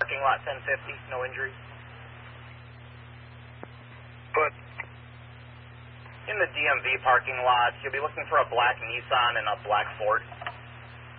Parking lot 1050, no injuries. But in the DMV parking lot, you'll be looking for a black Nissan and a black Ford.